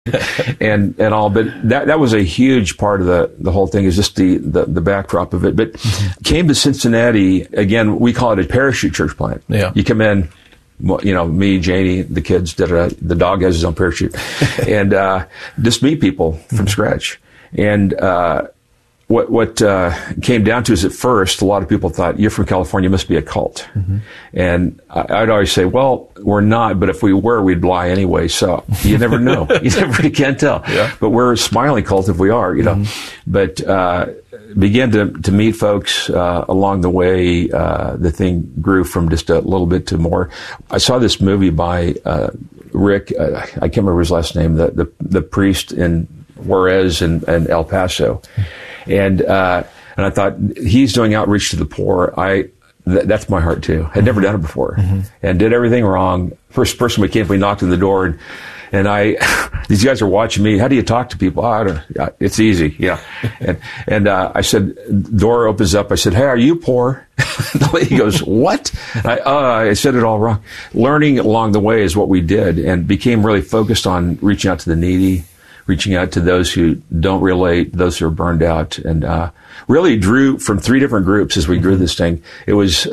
and all. But that was a huge part of the whole thing, is just the backdrop of it. But came to Cincinnati, again, we call it a parachute church plant. Yeah. You come in, me, Janie, the kids, the dog has his own parachute, and just meet people from scratch. And what came down to is, at first, a lot of people thought, you're from California, you must be a cult. And I'd always say, well, we're not, but if we were, we'd lie anyway. So you never know. You never can tell. Yeah. But we're a smiling cult if we are, But began to meet folks along the way. The thing grew from just a little bit to more. I saw this movie by Rick, I can't remember his last name, the priest in Juarez and El Paso. And I thought, he's doing outreach to the poor. That's my heart too. I'd never done it before, and did everything wrong. First person we came, we knocked on the door, and these guys are watching me. How do you talk to people? It's easy, yeah. And I said, door opens up. I said, hey, are you poor? The lady goes, what? I said it all wrong. Learning along the way is what we did, and became really focused on reaching out to the needy, reaching out to those who don't relate, those who are burned out, and really drew from 3 different groups as we grew this thing. It was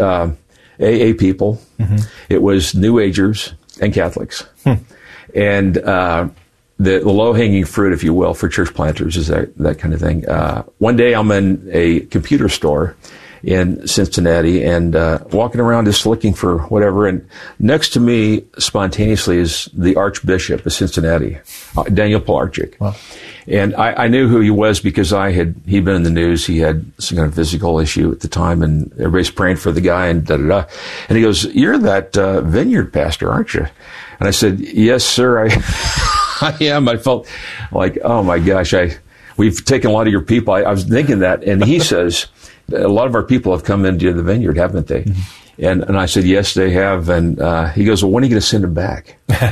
AA people, it was New Agers, and Catholics. And the low-hanging fruit, if you will, for church planters is that kind of thing. One day I'm in a computer store in Cincinnati and walking around just looking for whatever, and next to me spontaneously is the Archbishop of Cincinnati, Daniel Pilarczyk. Wow. And I knew who he was because he'd been in the news. He had some kind of physical issue at the time, and everybody's praying for the guy, and da-da-da. And he goes, you're that vineyard pastor, aren't you? And I said, yes, sir, I am. I felt like, oh my gosh, we've taken a lot of your people. I was thinking that. And he says, a lot of our people have come into the vineyard, haven't they? And I said, yes, they have. And he goes, well, when are you going to send them back?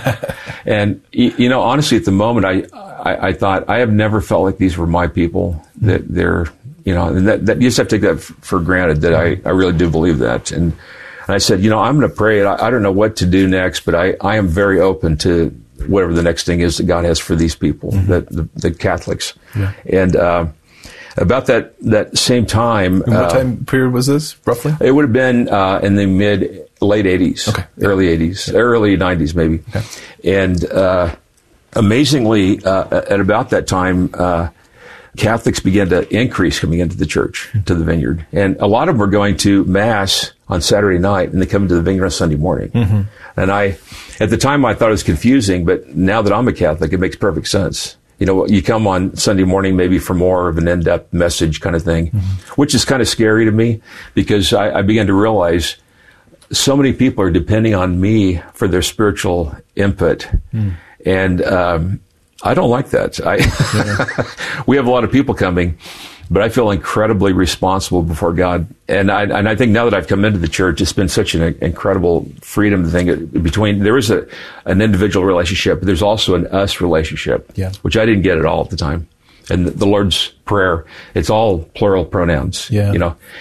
And, honestly, at the moment, I thought, I have never felt like these were my people, that they're, and that you just have to take that for granted, that I really do believe that. And I said, I'm going to pray. I don't know what to do next, but I am very open to whatever the next thing is that God has for these people, that the Catholics. Yeah. And about that same time. And what time period was this, roughly? It would have been in the late 80s, okay. Early 80s, early 90s maybe. Okay. And amazingly, at about that time, Catholics began to increase coming into the church, to the vineyard. And a lot of them were going to Mass on Saturday night, and they come into the vineyard on Sunday morning. And at the time, I thought it was confusing, but now that I'm a Catholic, it makes perfect sense. You come on Sunday morning maybe for more of an in-depth message kind of thing, which is kind of scary to me, because I began to realize so many people are depending on me for their spiritual input. And I don't like that. We have a lot of people coming, but I feel incredibly responsible before God. And I think now that I've come into the church, it's been such an incredible freedom to think between, there is an individual relationship, but there's also an us relationship, which I didn't get at all at the time. And the Lord's Prayer, it's all plural pronouns, and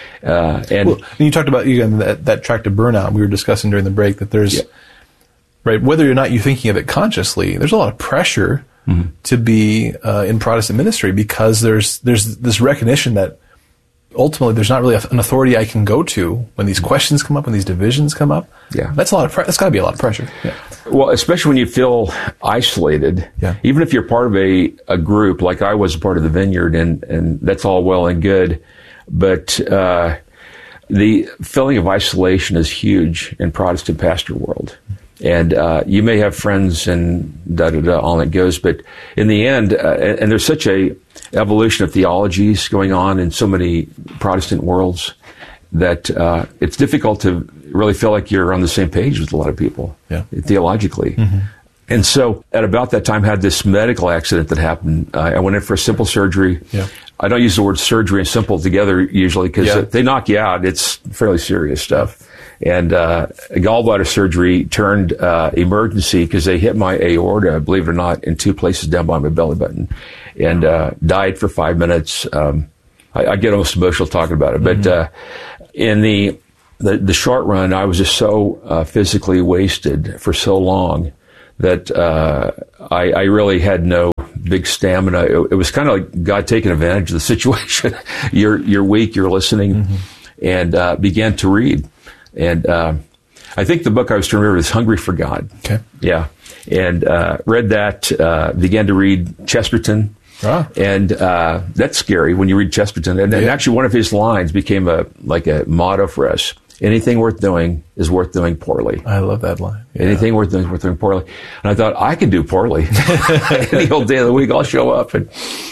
you talked about, again, that track to burnout. We were discussing during the break that there's, right, whether or not you're thinking of it consciously, there's a lot of pressure to be in Protestant ministry, because there's this recognition that ultimately there's not really an authority I can go to when these questions come up, when these divisions come up. Yeah, that's that's got to be a lot of pressure. Yeah. Well, especially when you feel isolated. Yeah. Even if you're part of a group, like I was a part of the Vineyard, and that's all well and good, but the feeling of isolation is huge in Protestant pastor world. And you may have friends and da-da-da, all that goes, but in the end, and there's such a evolution of theologies going on in so many Protestant worlds that it's difficult to really feel like you're on the same page with a lot of people, theologically. And so at about that time, I had this medical accident that happened. I went in for a simple surgery. Yeah. I don't use the word surgery and simple together usually, because they knock you out. It's fairly serious stuff. And a gallbladder surgery turned emergency because they hit my aorta, believe it or not, in 2 places down by my belly button, and died for 5 minutes. I get almost emotional talking about it, but in the short run, I was just so physically wasted for so long that I really had no big stamina. It was kind of like God taking advantage of the situation. You're weak, you're listening, and began to read. And I think the book I was to remember is Hungry for God. Okay. Yeah. And read that, began to read Chesterton. Ah. And that's scary when you read Chesterton. And actually one of his lines became a motto for us. Anything worth doing is worth doing poorly. I love that line. Yeah. Anything worth doing is worth doing poorly. And I thought, I can do poorly. Any old day of the week, I'll show up. And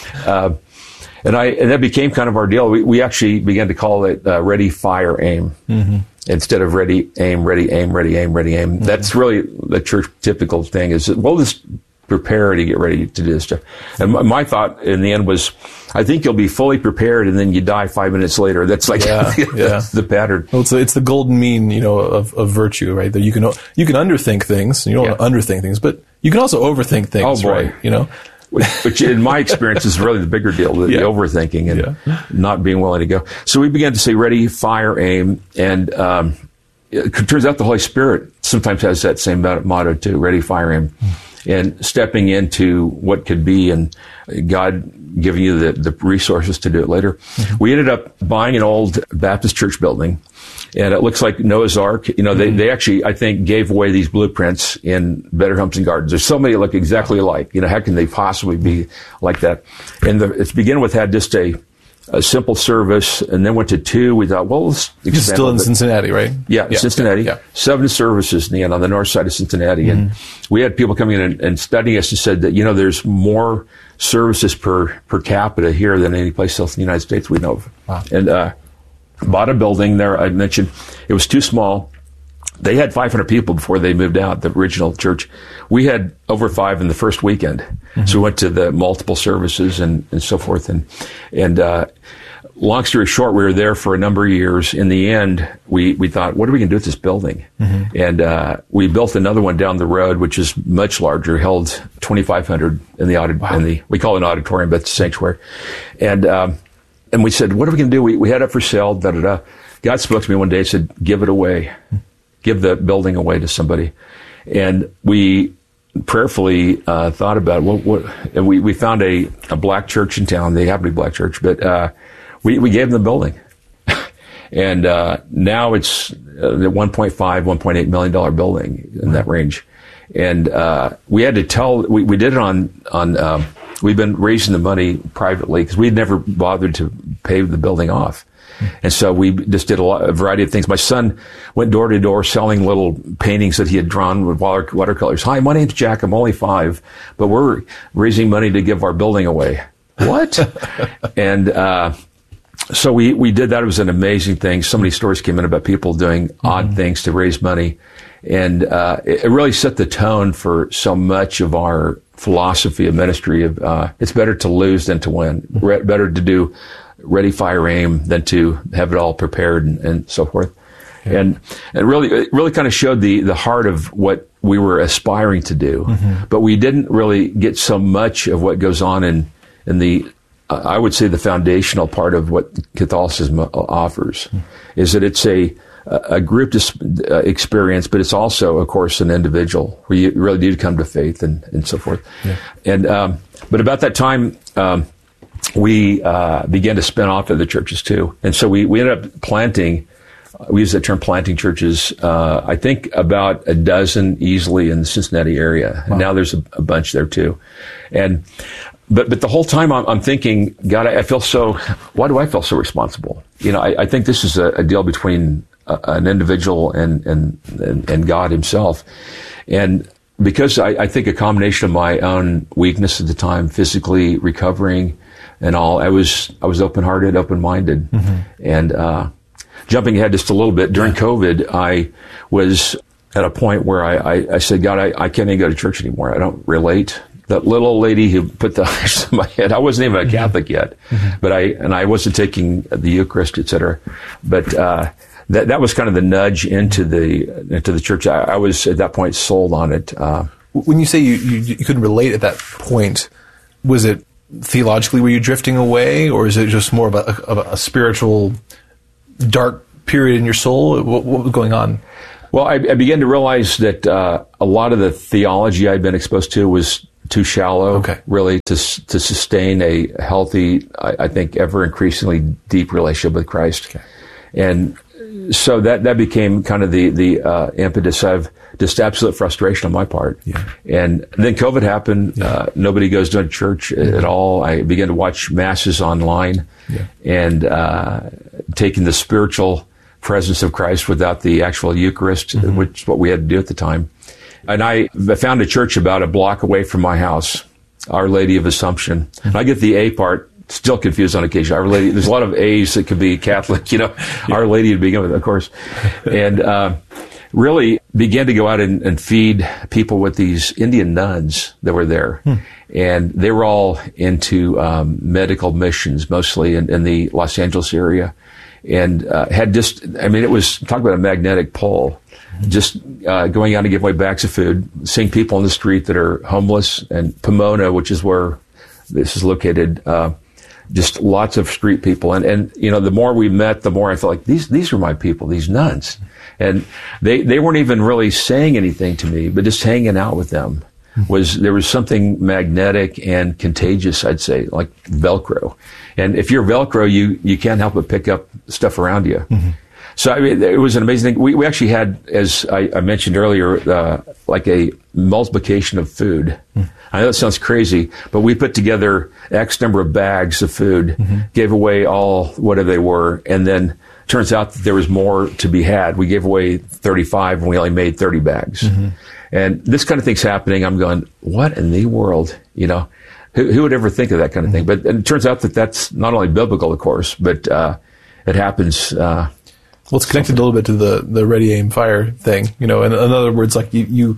that became kind of our deal. We actually began to call it ready, fire, aim. Instead of ready, aim, ready, aim, ready, aim, ready, aim. That's really the church typical thing is, we'll just prepare to get ready to do this stuff. And my thought in the end was, I think you'll be fully prepared and then you die 5 minutes later. That's like that's the pattern. Well, it's the golden mean, of virtue, right? That you can underthink things. You don't want to underthink things, but you can also overthink things, right? Which in my experience is really the bigger deal, the overthinking and not being willing to go. So we began to say ready, fire, aim, and it turns out the Holy Spirit sometimes has that same motto too, ready, fire, aim. And stepping into what could be and God giving you the resources to do it later. We ended up buying an old Baptist church building, and it looks like Noah's Ark. They actually, I think, gave away these blueprints in Better Homes and Gardens. There's so many that look exactly alike. How can they possibly be like that? And to begin with, had just a simple service, and then went to 2. We thought, well, let's expand. It's still in Cincinnati, right? Yeah, Cincinnati. Yeah. 7 services in the end on the north side of Cincinnati. And we had people coming in and studying us and said that, there's more services per capita here than any place else in the United States we know of. Wow. And bought a building there. I mentioned it was too small. They had 500 people before they moved out, the original church. We had over 5 in the first weekend. So we went to the multiple services and so forth. And long story short, we were there for a number of years. In the end, we thought, what are we going to do with this building? And we built another one down the road, which is much larger, held 2,500 in the we call it an auditorium, but it's a sanctuary. And we said, what are we going to do? We had it for sale, da-da-da. God spoke to me one day and said, give it away. Give the building away to somebody. And we prayerfully thought about and we found a black church in town. They happen to be a black church, but we gave them the building. And now it's the $1.8 million building in that range. And we had to we did it on we've been raising the money privately because we'd never bothered to pay the building off. And so we just did a variety of things. My son went door to door selling little paintings that he had drawn with watercolors. Hi, my name's Jack. I'm only 5, but we're raising money to give our building away. What? And so we did that. It was an amazing thing. So many stories came in about people doing odd things to raise money. And it really set the tone for so much of our philosophy of ministry of it's better to lose than to win. Better to do ready, fire, aim than to have it all prepared and so forth. Yeah. And it really kind of showed the heart of what we were aspiring to do. But we didn't really get so much of what goes on in the I would say the foundational part of what Catholicism offers is that it's a group experience, but it's also, of course, an individual where you really do come to faith and so forth. Yeah. And but about that time, we began to spin off of the churches too, and so we ended up planting. We use that term, planting churches. I think about a dozen easily in the Cincinnati area. Wow. And now there's a bunch there too, and. But the whole time I'm thinking, God, I feel so. Why do I feel so responsible? I think this is a deal between an individual and God Himself, and because I think a combination of my own weakness at the time, physically recovering, and all, I was open-hearted, open-minded, and jumping ahead just a little bit during COVID, I was at a point where I said, God, I can't even go to church anymore. I don't relate. That little old lady who put the ice in my head. I wasn't even a Catholic yet, but I wasn't taking the Eucharist, etc. But that was kind of the nudge into the church. I was at that point sold on it. When you say you couldn't relate at that point, was it theologically were you drifting away, or is it just more of a spiritual dark period in your soul? What was going on? Well, I began to realize that a lot of the theology I'd been exposed to was too shallow, really, to sustain a healthy, I think, ever increasingly deep relationship with Christ. Okay. And so that became kind of the impetus of just absolute frustration on my part. Yeah. And then COVID happened. Yeah. Nobody goes to church at all. I began to watch masses online and taking the spiritual presence of Christ without the actual Eucharist, which is what we had to do at the time. And I found a church about a block away from my house, Our Lady of Assumption. And I get the A part still confused on occasion. Our Lady, there's a lot of A's that could be Catholic, Our Lady to begin with, of course. And really began to go out and feed people with these Indian nuns that were there. And they were all into medical missions, mostly in the Los Angeles area. And had just, it was, talk about a magnetic pull, just going out to give away bags of food, seeing people on the street that are homeless, and Pomona, which is where this is located, just lots of street people. And the more we met, the more I felt like these are my people, these nuns. And they weren't even really saying anything to me, but just hanging out with them there was something magnetic and contagious, I'd say, like Velcro. And if you're Velcro, you can't help but pick up stuff around you. So it was an amazing thing. We actually had, as I mentioned earlier, like a multiplication of food. I know it sounds crazy, but we put together X number of bags of food, gave away all whatever they were, and then turns out that there was more to be had. We gave away 35 and we only made 30 bags. And this kind of thing's happening. I'm going, what in the world? Who would ever think of that kind of thing? But it turns out that that's not only biblical, of course, but it happens. Well, it's connected a little bit to the ready, aim, fire thing. In other words, like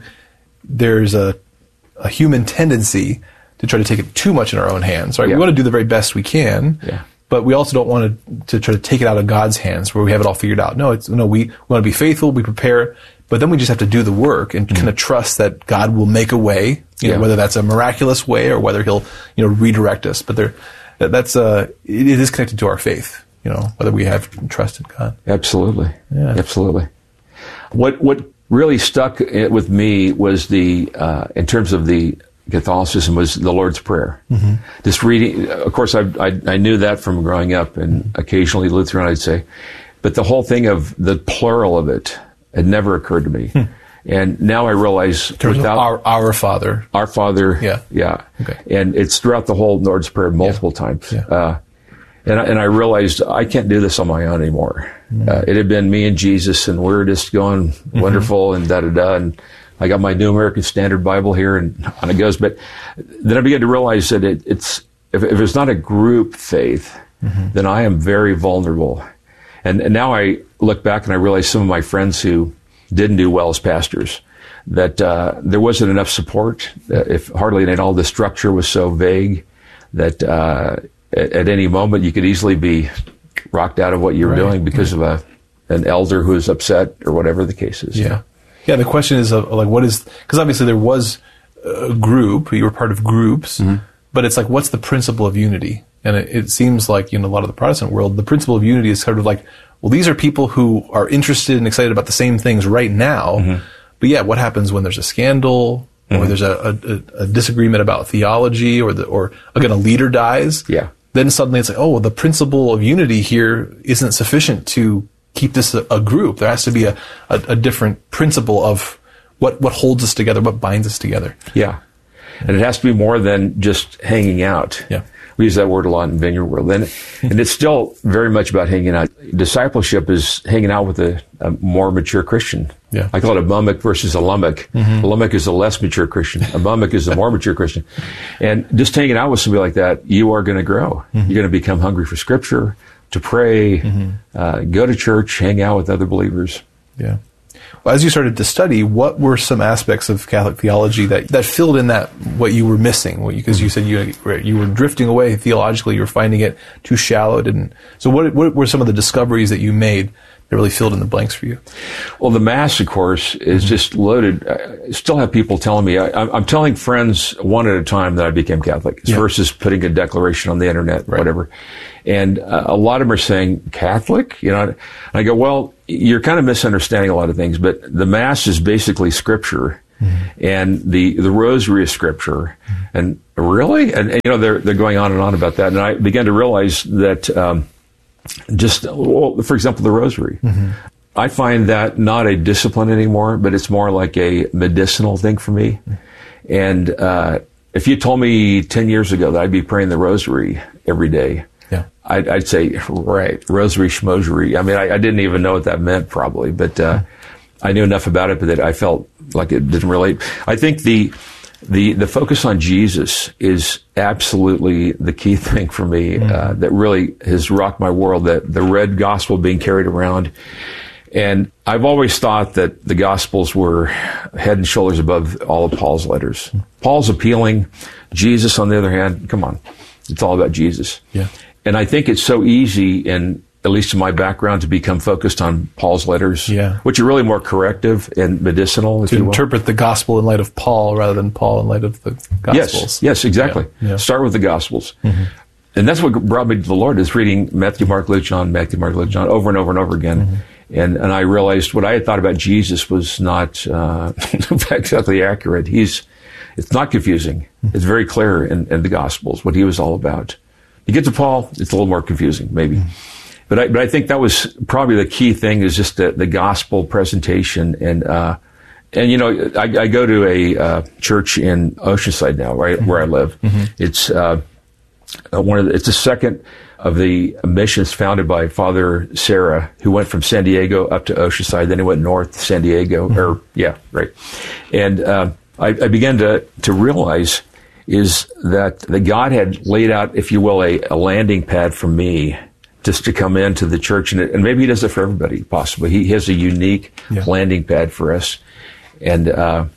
there's a human tendency to try to take it too much in our own hands, right? We want to do the very best we can. But we also don't want to try to take it out of God's hands where we have it all figured out. No, we want to be faithful, we prepare, but then we just have to do the work and kind of trust that God will make a way, whether that's a miraculous way or whether He'll, redirect us. But it is connected to our faith, whether we have trust in God. Absolutely. Yeah. Absolutely. What really stuck with me was in terms of the Catholicism, was the Lord's Prayer. Just reading, of course, I knew that from growing up, and occasionally Lutheran, I'd say, but the whole thing of the plural of it had never occurred to me. And now I realize without our Father. Our Father. Yeah. Okay. And it's throughout the whole Lord's Prayer multiple times. Yeah. And I realized I can't do this on my own anymore. It had been me and Jesus, and we're just going wonderful and da-da-da, and I got my New American Standard Bible here, and on it goes. But then I began to realize that if it's not a group faith, then I am very vulnerable. And now I look back and I realize some of my friends who didn't do well as pastors, that there wasn't enough support. If hardly at all, the structure was so vague that at any moment you could easily be rocked out of what you were doing because of an elder who was upset or whatever the case is. Yeah, the question is because obviously there was a group, you were part of groups, but it's like, what's the principle of unity? And it seems like in a lot of the Protestant world, the principle of unity is sort of like, well, these are people who are interested and excited about the same things right now, but what happens when there's a scandal, or there's a disagreement about theology, or again, a leader dies? Then suddenly it's like, oh, well, the principle of unity here isn't sufficient to keep this a group. There has to be a different principle of what holds us together, what binds us together. Yeah. And it has to be more than just hanging out. We use that word a lot in Vineyard World. And it's still very much about hanging out. Discipleship is hanging out with a more mature Christian. I call it a bummock versus a lummock. A lummock is a less mature Christian. A bummock is a more mature Christian. And just hanging out with somebody like that, you are going to grow. You're going to become hungry for Scripture, to pray, go to church, hang out with other believers. Yeah. Well, as you started to study, what were some aspects of Catholic theology that filled in that what you were missing? Because you said you were drifting away theologically, you were finding it too shallow. So what were some of the discoveries that you made that really filled in the blanks for you? Well, the Mass, of course, is just loaded. I still have people telling me, I'm telling friends one at a time that I became Catholic versus putting a declaration on the internet, whatever. And a lot of them are saying, Catholic? And I go, well, you're kind of misunderstanding a lot of things, but the Mass is basically Scripture. And the rosary is Scripture. And really? And they're going on and on about that. And I began to realize that, for example, the rosary. I find that not a discipline anymore, but it's more like a medicinal thing for me. And if you told me 10 years ago that I'd be praying the rosary every day, I'd say, right, rosary schmosery. I mean, I didn't even know what that meant probably, but I knew enough about it, but that I felt like it didn't relate. I think the focus on Jesus is absolutely the key thing for me that really has rocked my world, that the red gospel being carried around. And I've always thought that the Gospels were head and shoulders above all of Paul's letters. Paul's appealing. Jesus, on the other hand, come on. It's all about Jesus. Yeah. And I think it's so easy, at least in my background, to become focused on Paul's letters, which are really more corrective and medicinal, if you will. To interpret the Gospel in light of Paul rather than Paul in light of the Gospels. Yes, exactly. Yeah. Start with the Gospels. And that's what brought me to the Lord, is reading Matthew, Mark, Luke, John, over and over and over again. And I realized what I had thought about Jesus was not exactly accurate. It's not confusing. It's very clear in the Gospels what he was all about. You get to Paul, it's a little more confusing, maybe. But I think that was probably the key thing, is just the gospel presentation. And I go to a church in Oceanside now, right where I live. It's it's the second of the missions founded by Father Serra, who went from San Diego up to Oceanside, then he went north to San Diego, And I began to realize is that God had laid out, if you will, a landing pad for me just to come into the church. And maybe he does it for everybody, possibly. He has a unique landing pad for us. And,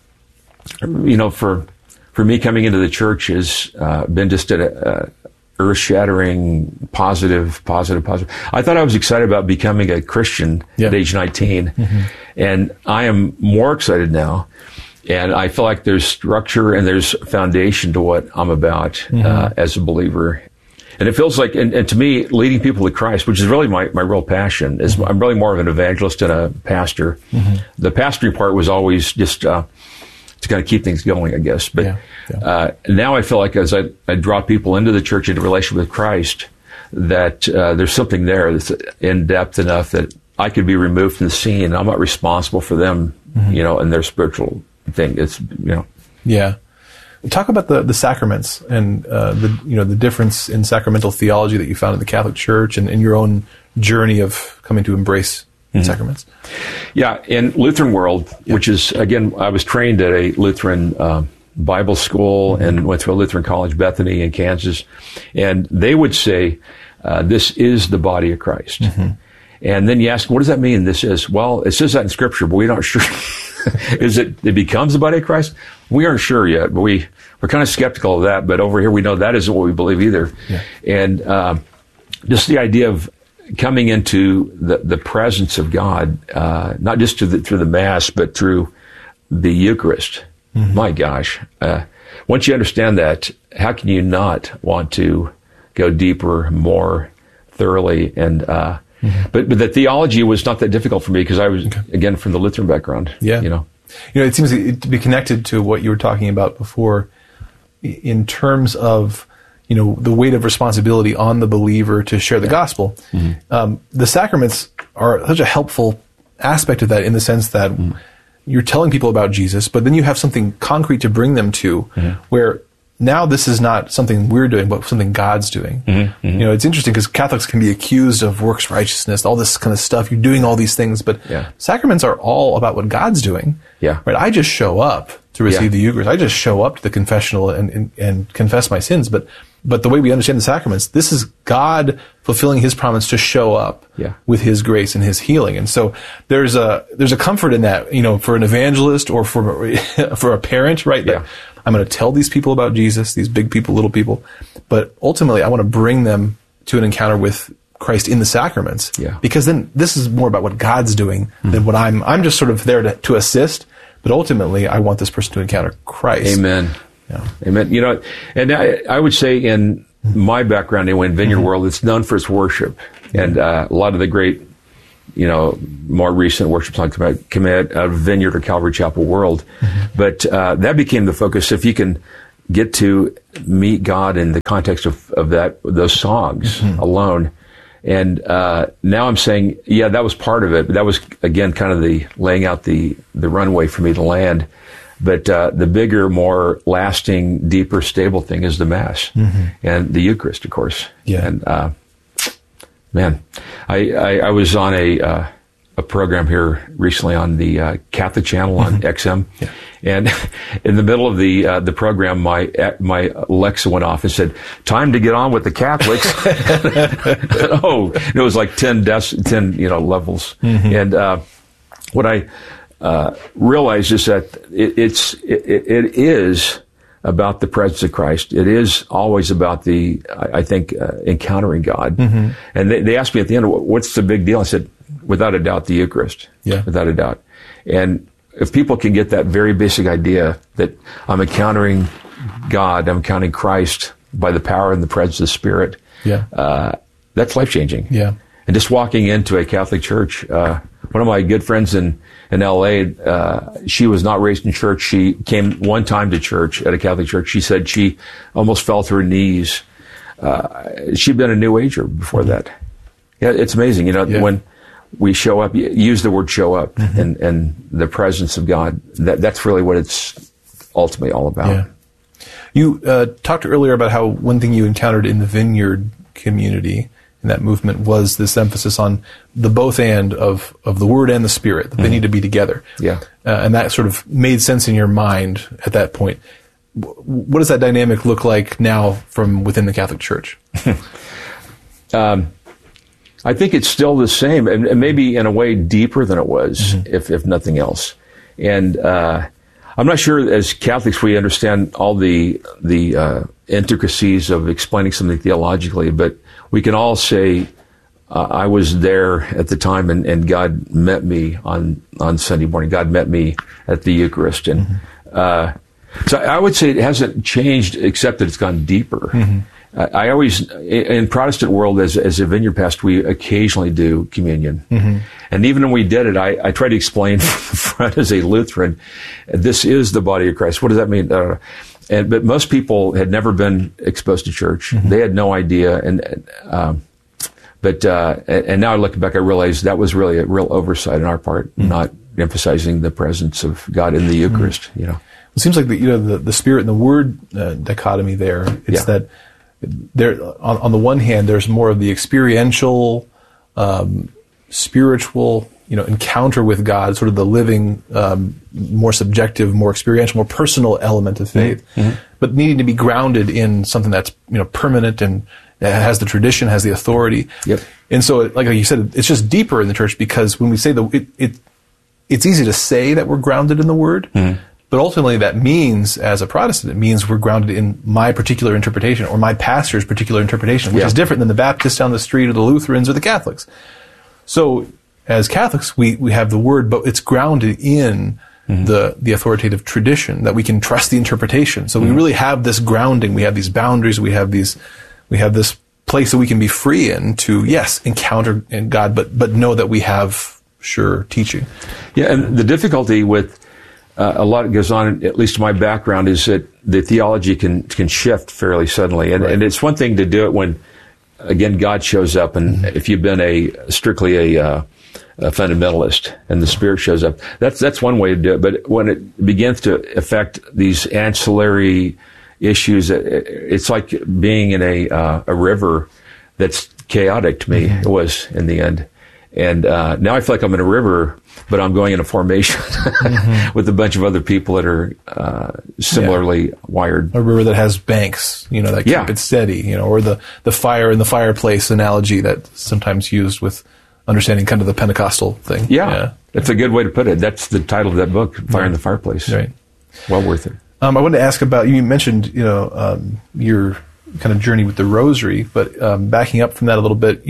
for me, coming into the church has been just an earth-shattering, positive. I thought I was excited about becoming a Christian at age 19. And I am more excited now. And I feel like there's structure and there's foundation to what I'm about as a believer. And it feels like, and to me, leading people to Christ, which is really my real passion, is I'm really more of an evangelist than a pastor. The pastoring part was always just to kind of keep things going, I guess. But now I feel like as I draw people into the church, into relationship with Christ, that there's something there that's in depth enough that I could be removed from the scene. And I'm not responsible for them, and their spiritual thing. It's, Yeah. Talk about the sacraments and the difference in sacramental theology that you found in the Catholic Church and in your own journey of coming to embrace sacraments. Yeah, in Lutheran world, which is, again, I was trained at a Lutheran Bible school and went to a Lutheran college, Bethany in Kansas, and they would say, this is the body of Christ. And then you ask, what does that mean? This is, well, it says that in Scripture, but we're not sure. It becomes the body of Christ? We aren't sure yet, but we're kind of skeptical of that. But over here, we know that isn't what we believe either. And just the idea of coming into the presence of God, not just through the Mass, but through the Eucharist. My gosh. Once you understand that, how can you not want to go deeper, more thoroughly? And but the theology was not that difficult for me because I was, again, from the Lutheran background. It seems to be connected to what you were talking about before in terms of, the weight of responsibility on the believer to share the gospel. The sacraments are such a helpful aspect of that, in the sense that you're telling people about Jesus, but then you have something concrete to bring them to, where now this is not something we're doing, but something God's doing. It's interesting because Catholics can be accused of works righteousness, all this kind of stuff. You're doing all these things, but sacraments are all about what God's doing. Right? I just show up to receive the Eucharist. I just show up to the confessional and confess my sins. But the way we understand the sacraments, this is God fulfilling His promise to show up with His grace and His healing. And so there's a comfort in that, for an evangelist or for a parent, right? That I'm going to tell these people about Jesus, these big people, little people, but ultimately I want to bring them to an encounter with Christ in the sacraments. Yeah. Because then this is more about what God's doing than what I'm just sort of there to assist, but ultimately I want this person to encounter Christ. Amen. Yeah. Amen. You know, and I would say in my background anyway, in Vineyard World, it's known for its worship. And a lot of the great, more recent worship songs come out of Vineyard or Calvary Chapel World. But that became the focus. If you can get to meet God in the context of those songs alone. And now I'm saying, yeah, that was part of it. But that was, again, kind of the laying out the runway for me to land. But the bigger, more lasting, deeper, stable thing is the Mass and the Eucharist, of course. Yeah. And man, I was on a program here recently on the Catholic channel on XM, and in the middle of the program, my Alexa went off and said, "Time to get on with the Catholics." Oh, it was like 10 levels, and what I realized is that it is about the presence of Christ. It is always about encountering God. And they asked me at the end, what's the big deal? I said, without a doubt, the Eucharist. Yeah. Without a doubt. And if people can get that very basic idea that I'm encountering God, I'm encountering Christ by the power and the presence of the Spirit, that's life-changing. Yeah. And just walking into a Catholic church, one of my good friends in L.A., she was not raised in church. She came one time to church at a Catholic church. She said she almost fell to her knees. She'd been a New Ager before that. Yeah, it's amazing. When we show up, use the word show up and the presence of God. That's really what it's ultimately all about. Yeah. You talked earlier about how one thing you encountered in the Vineyard community in that movement was this emphasis on the both and of the Word and the Spirit, that they need to be together. Yeah. And that sort of made sense in your mind at that point. What does that dynamic look like now from within the Catholic Church? I think it's still the same, and maybe in a way deeper than it was, if nothing else. And I'm not sure as Catholics we understand all the intricacies of explaining something theologically, but we can all say, I was there at the time, and God met me on Sunday morning. God met me at the Eucharist. And so I would say it hasn't changed, except that it's gone deeper. I always, in Protestant world, as a Vineyard pastor, we occasionally do communion. And even when we did it, I try to explain from the front as a Lutheran, this is the body of Christ. What does that mean? But most people had never been exposed to church. They had no idea. But now looking back, I realize that was really a real oversight on our part, not emphasizing the presence of God in the Eucharist. It seems like the Spirit and the Word dichotomy there. It's that there on the one hand, there's more of the experiential, spiritual, encounter with God, sort of the living, more subjective, more experiential, more personal element of faith, but needing to be grounded in something that's permanent and has the tradition, has the authority. Yep. And so, like you said, it's just deeper in the church, because when we say it's easy to say that we're grounded in the Word, but ultimately that means, as a Protestant, it means we're grounded in my particular interpretation or my pastor's particular interpretation, which is different than the Baptists down the street or the Lutherans or the Catholics. So, as Catholics, we have the Word, but it's grounded in the authoritative tradition, that we can trust the interpretation. So we really have this grounding. We have these boundaries. We have this place that we can be free in to, yes, encounter God, but know that we have sure teaching. Yeah, and the difficulty with a lot that goes on, at least in my background, is that the theology can shift fairly suddenly. And it's one thing to do it when, again, God shows up, and if you've been strictly a fundamentalist and the Spirit shows up, that's one way to do it. But when it begins to affect these ancillary issues, it's like being in a river that's chaotic to me. It was in the end. And now I feel like I'm in a river, but I'm going in a formation with a bunch of other people that are similarly wired. A river that has banks, that keep it steady, or the fire in the fireplace analogy that's sometimes used with understanding kind of the Pentecostal thing. Yeah. That's a good way to put it. That's the title of that book, Fire in the Fireplace. Right. Well worth it. I wanted to ask about, you mentioned, your kind of journey with the Rosary, but backing up from that a little bit,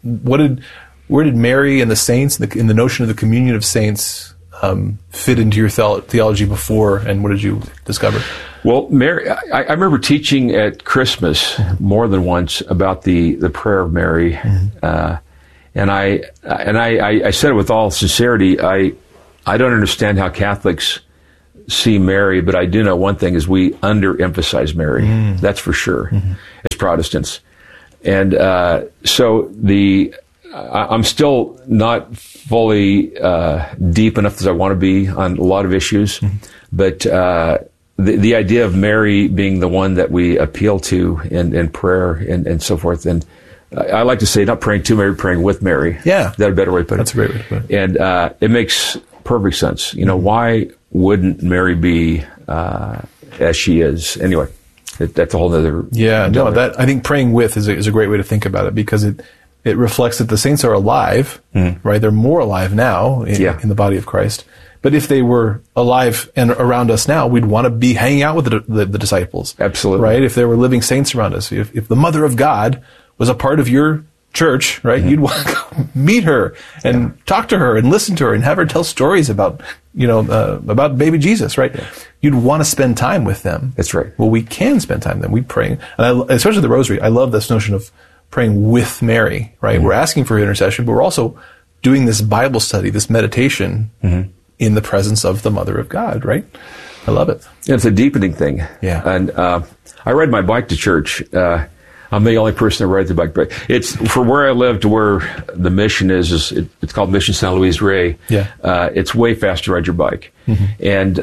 where did Mary and the saints, in the notion of the communion of saints, fit into your theology before, and what did you discover? Well, Mary, I remember teaching at Christmas more than once about the prayer of Mary, and I said it with all sincerity. I don't understand how Catholics see Mary, but I do know one thing is we underemphasize Mary. That's for sure, as Protestants. And so I'm still not fully deep enough as I want to be on a lot of issues, but the idea of Mary being the one that we appeal to in prayer and so forth, and I like to say not praying to Mary, praying with Mary. Yeah. Is that a better way to put it? That's a great way to put it. And it makes perfect sense. Why wouldn't Mary be as she is? Anyway, that's a whole other... Yeah, no, I think praying with is a great way to think about it, because it reflects that the saints are alive, right? They're more alive now in the body of Christ. But if they were alive and around us now, we'd want to be hanging out with the disciples. Absolutely. Right? If there were living saints around us, if the Mother of God was a part of your church, right? You'd want to go meet her and talk to her and listen to her and have her tell stories about baby Jesus, right? Yeah. You'd want to spend time with them. That's right. Well, we can spend time with them. We pray. And especially the rosary. I love this notion of praying with Mary, right? We're asking for her intercession, but we're also doing this Bible study, this meditation in the presence of the Mother of God, right? I love it. It's a deepening thing. Yeah. And I ride my bike to church. I'm the only person that rides the bike. But it's for where I live to where the mission is it's called Mission San Luis Rey. Yeah. It's way faster to ride your bike. And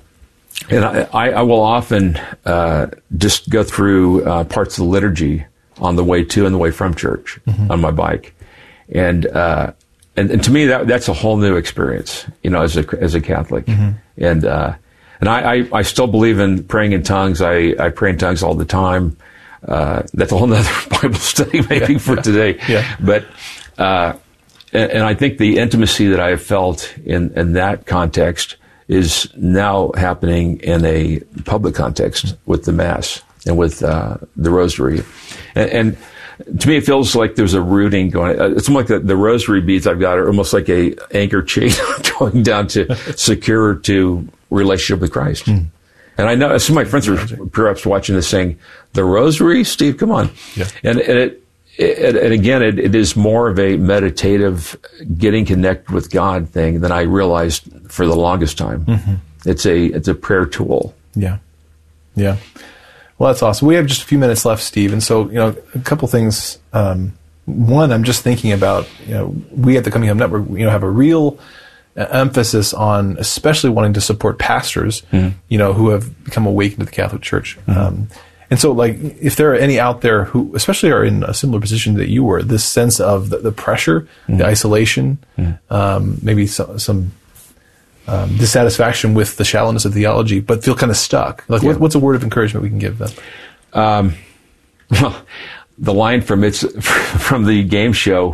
I will often just go through parts of the liturgy on the way to and the way from church on my bike. And to me, that's a whole new experience, as a Catholic. And I still believe in praying in tongues. I pray in tongues all the time. That's a whole nother Bible study maybe for today. Yeah. But, and I think the intimacy that I have felt in that context is now happening in a public context with the Mass and with the Rosary. And to me, it feels like there's a rooting going. It's almost like the rosary beads I've got are almost like a anchor chain going down to secure to relationship with Christ. And I know some of my friends are perhaps watching this saying, "The rosary, Steve, come on!" Yeah. And again, it is more of a meditative, getting connected with God thing than I realized for the longest time. It's a prayer tool. Yeah. Well, that's awesome. We have just a few minutes left, Steve, and so a couple things. One, I'm just thinking about we at the Coming Home Network have a real emphasis on especially wanting to support pastors who have become awakened to the Catholic Church. And so, like, if there are any out there who especially are in a similar position that you were, this sense of the pressure, the isolation, maybe some dissatisfaction with the shallowness of theology, but feel kind of stuck. Like, what's a word of encouragement we can give them? Well, the line from the game show,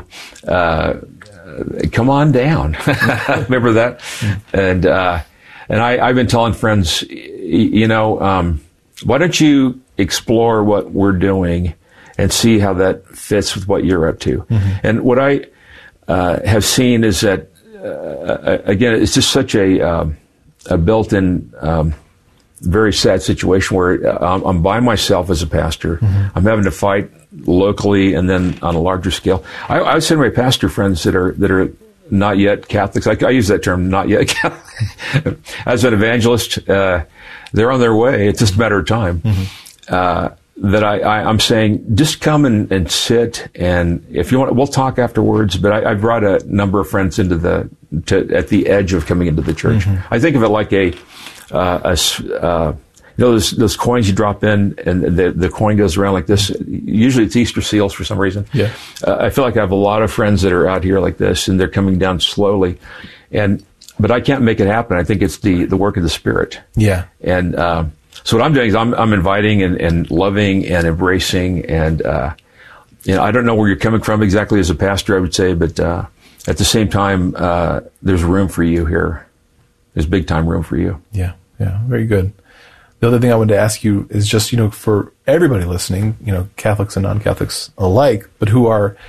come on down. Remember that? And I've been telling friends, why don't you explore what we're doing and see how that fits with what you're up to? And what I have seen is that, again, it's just such a built-in, very sad situation where I'm by myself as a pastor. I'm having to fight locally and then on a larger scale. I would say to my pastor friends that are not yet Catholics, I use that term, not yet Catholic. As an evangelist, they're on their way. It's just a matter of time. That I'm saying, just come and sit, and if you want, we'll talk afterwards. But I brought a number of friends at the edge of coming into the church. I think of it like those coins you drop in, and the coin goes around like this. Usually it's Easter seals for some reason. Yeah. I feel like I have a lot of friends that are out here like this, and they're coming down slowly, but I can't make it happen. I think it's the work of the Spirit. Yeah. And so what I'm doing is I'm inviting and loving and embracing, and I don't know where you're coming from exactly as a pastor, I would say, but at the same time, there's room for you here. There's big time room for you. Yeah, very good. The other thing I wanted to ask you is just, for everybody listening, Catholics and non-Catholics alike, but who are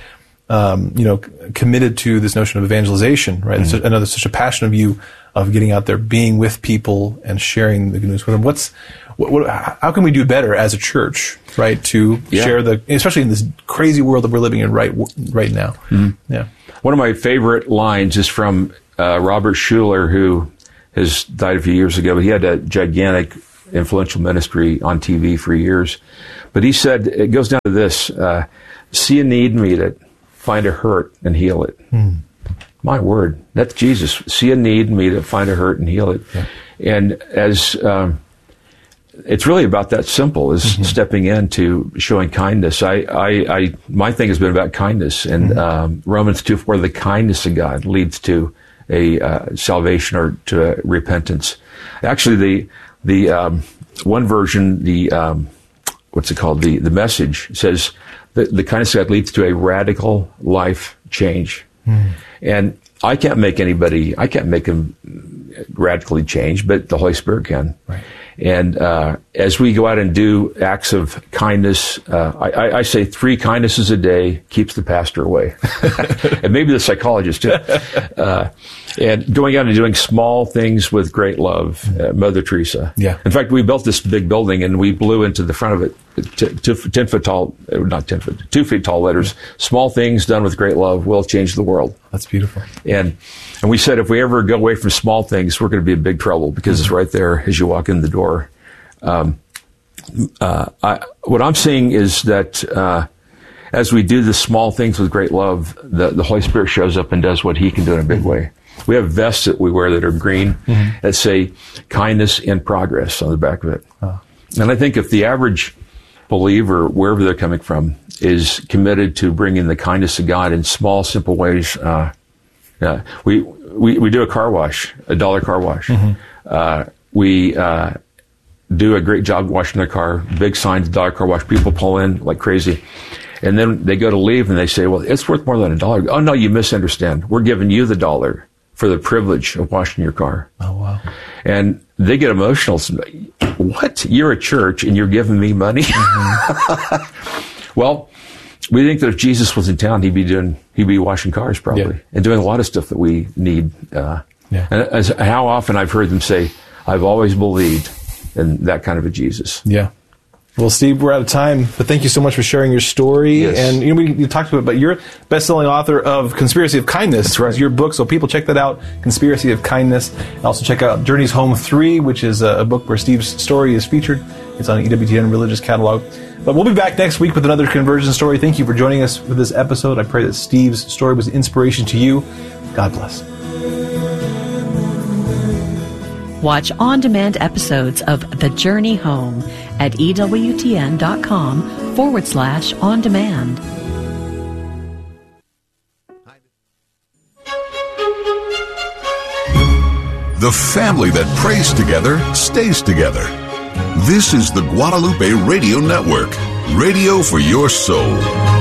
committed to this notion of evangelization, right? Mm-hmm. I know there's such a passion of you of getting out there, being with people and sharing the good news with them. How can we do better as a church, right? To share especially in this crazy world that we're living in right now. Mm-hmm. Yeah. One of my favorite lines is from Robert Schuller, who has died a few years ago, but he had a gigantic influential ministry on TV for years. But he said, it goes down to this, see a need, meet it, find a hurt, and heal it. My word, that's Jesus. See a need, meet it, find a hurt, and heal it. Yeah. And as it's really about that simple, is stepping into showing kindness. My thing has been about kindness, and Romans 2:4, the kindness of God leads to a salvation or to a repentance. Actually, the one version, what's it called? The Message says that the kindness of God leads to a radical life change. And I can't make them radically change, but the Holy Spirit can. Right. And as we go out and do acts of kindness, I say 3 kindnesses a day keeps the pastor away. And maybe the psychologist too. And going out and doing small things with great love, Mother Teresa. Yeah. In fact, we built this big building and we blew into the front of it 10 foot tall, not 10 foot, 2 feet tall letters. Small things done with great love will change the world. That's beautiful. And we said if we ever go away from small things, we're going to be in big trouble because it's right there as you walk in the door. What I'm seeing is that as we do the small things with great love, the Holy Spirit shows up and does what He can do in a big way. We have vests that we wear that are green that say kindness in progress on the back of it. Oh. And I think if the average believer, wherever they're coming from, is committed to bringing the kindness of God in small, simple ways, we do a car wash, $1 car wash. We do a great job washing their car, big signs, $1 car wash. People pull in like crazy. And then they go to leave and they say, well, it's worth more than $1. Oh, no, you misunderstand. We're giving you the $1 for the privilege of washing your car. Oh, wow. And they get emotional. What? You're a church and you're giving me money? Well, we think that if Jesus was in town, he'd be washing cars probably and doing a lot of stuff that we need. And how often I've heard them say, I've always believed in that kind of a Jesus. Yeah. Well, Steve, we're out of time, but thank you so much for sharing your story. Yes. And we talked about it, but you're best-selling author of Conspiracy of Kindness. That's right. It's your book, so people check that out, Conspiracy of Kindness. And also check out Journeys Home 3, which is a book where Steve's story is featured. It's on EWTN Religious Catalog. But we'll be back next week with another conversion story. Thank you for joining us for this episode. I pray that Steve's story was an inspiration to you. God bless. Watch on-demand episodes of The Journey Home at EWTN.com/on-demand. The family that prays together stays together. This is the Guadalupe Radio Network, radio for your soul.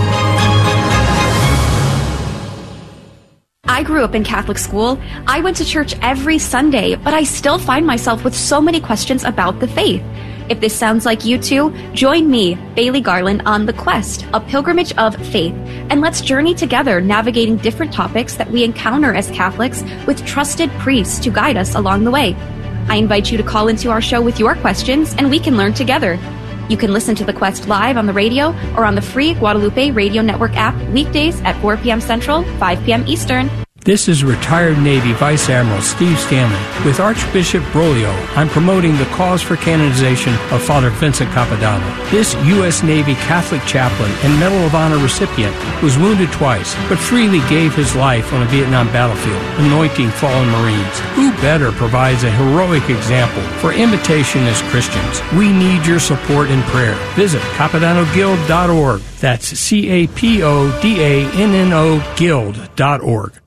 I grew up in Catholic school. I went to church every Sunday, but I still find myself with so many questions about the faith. If this sounds like you too, join me, Bailey Garland, on The Quest, a pilgrimage of faith, and let's journey together navigating different topics that we encounter as Catholics with trusted priests to guide us along the way. I invite you to call into our show with your questions, and we can learn together. You can listen to The Quest live on the radio or on the free Guadalupe Radio Network app weekdays at 4 p.m. Central, 5 p.m. Eastern. This is retired Navy Vice Admiral Steve Stanley. With Archbishop Broglio, I'm promoting the cause for canonization of Father Vincent Capodanno. This U.S. Navy Catholic chaplain and Medal of Honor recipient was wounded twice, but freely gave his life on a Vietnam battlefield, anointing fallen Marines. Who better provides a heroic example for imitation as Christians? We need your support and prayer. Visit CapodannoGuild.org. That's CapodannoGuild.org.